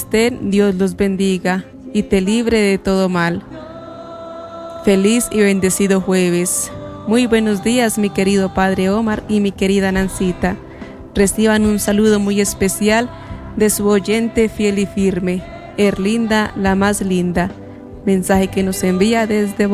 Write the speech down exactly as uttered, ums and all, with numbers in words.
estén, Dios los bendiga y te libre de todo mal. Feliz y bendecido jueves. Muy buenos días, mi querido Padre Omar y mi querida Nancita. Reciban un saludo muy especial de su oyente fiel y firme, Erlinda, la más linda. Mensaje que nos envía desde